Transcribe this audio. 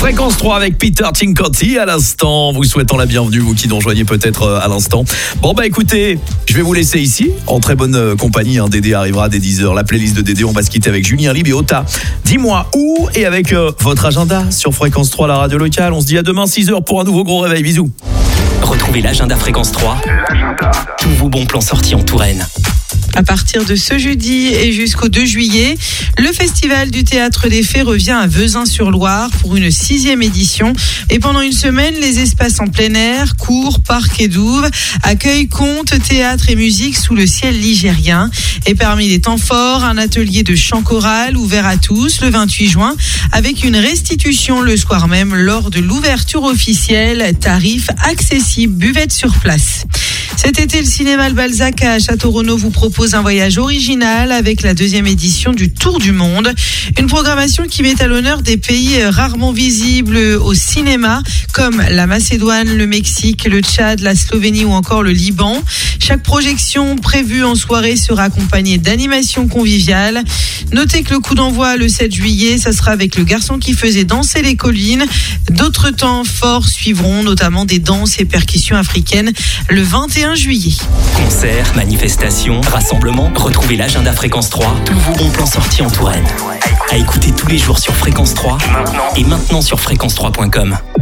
Fréquence 3 avec Peter Cincotti à l'instant. Vous souhaitant la bienvenue, vous qui nous rejoignez peut-être à l'instant. Bon bah écoutez, je vais vous laisser ici en très bonne compagnie. Dédé arrivera dès 10h. La playlist de Dédé, on va se quitter avec Julien Lib et Ota. Dis-moi où et avec votre agenda sur Fréquence 3, la radio locale. On se dit à demain 6h pour un nouveau gros réveil. Bisous. Retrouvez l'agenda Fréquence 3. Tous vos bons plans sortis en Touraine. À partir de ce jeudi et jusqu'au 2 juillet, le Festival du Théâtre des Fées revient à Vezin-sur-Loire pour une 6e édition. Et pendant une semaine, les espaces en plein air, cours, parcs et douves, accueillent contes, théâtre et musique sous le ciel ligérien. Et parmi les temps forts, un atelier de chant choral ouvert à tous le 28 juin avec une restitution le soir même lors de l'ouverture officielle. Tarifs accessibles, buvette sur place. Cet été, le cinéma Le Balzac à Château-Renaud vous propose un voyage original avec la 2e édition du Tour du Monde. Une programmation qui met à l'honneur des pays rarement visibles au cinéma, comme la Macédoine, le Mexique, le Tchad, la Slovénie ou encore le Liban. Chaque projection prévue en soirée sera accompagnée d'animations conviviales. Notez que le coup d'envoi le 7 juillet, ça sera avec Le Garçon qui faisait danser les collines. D'autres temps forts suivront, notamment des danses et percussions africaines le 21 juillet. Concerts, manifestations, rassemblements, retrouvez l'agenda Fréquence 3, tous vos bons plans sortis en Touraine. À écouter tous les jours sur Fréquence 3 et maintenant sur fréquence3.com.